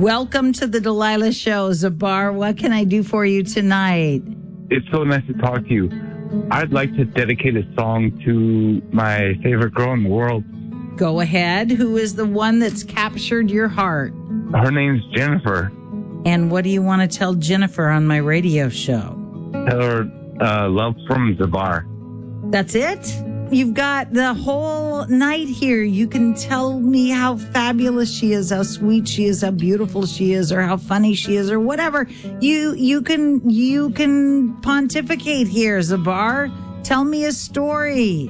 Welcome to the Delilah Show, Zabar. What can I do for you tonight? It's so nice to talk to you. I'd like to dedicate a song to my favorite girl in the world. Go ahead. Who is the one that's captured your heart? Her name's Jennifer. And what do you want to tell Jennifer on my radio show? Tell her love from Zabar. That's it? You've got the whole night here. You can tell me how fabulous she is, how sweet she is, how beautiful she is, or how funny she is, or whatever. You can pontificate here, Zabar. Tell me a story.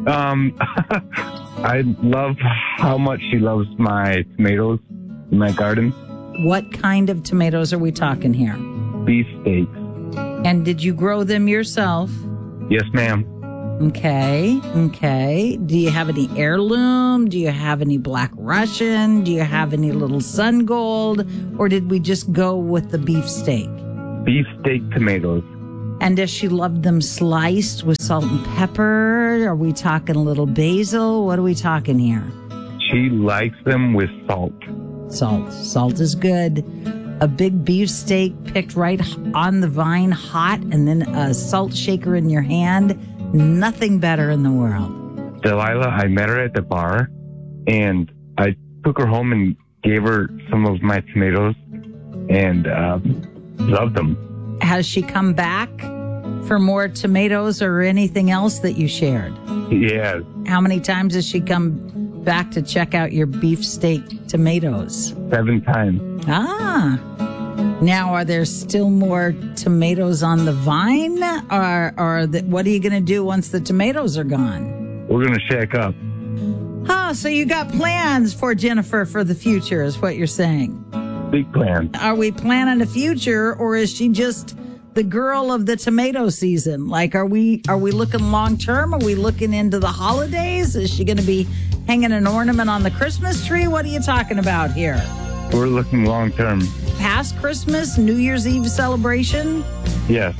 I love how much she loves my tomatoes in my garden. What kind of tomatoes are we talking here? Beef steaks. And did you grow them yourself? Yes, ma'am. Okay. Do you have any heirloom? Do you have any Black Russian? Do you have any little sun gold? Or did we just go with the beefsteak? Beefsteak tomatoes. And does she love them sliced with salt and pepper? Are we talking a little basil? What are we talking here? She likes them with salt. Salt is good. A big beefsteak picked right on the vine, hot, and then a salt shaker in your hand. Nothing better in the world. Delilah, I met her at the bar, and I took her home and gave her some of my tomatoes, and loved them. Has she come back for more tomatoes or anything else that you shared? Yes. How many times has she come back to check out your beefsteak tomatoes? 7 times. Ah. Now, are there still more tomatoes on the vine? Or what are you going to do once the tomatoes are gone? We're going to shack up. So you got plans for Jennifer for the future, is what you're saying. Big plans. Are we planning a future, or is she just the girl of the tomato season? Like, are we looking long term? Are we looking into the holidays? Is she going to be hanging an ornament on the Christmas tree? What are you talking about here? We're looking long term. Past Christmas, New Year's Eve celebration? Yes.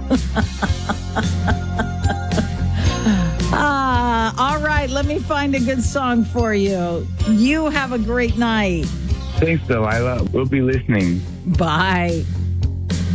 All right, let me find a good song for you. You have a great night. Thanks, Delilah. We'll be listening. Bye.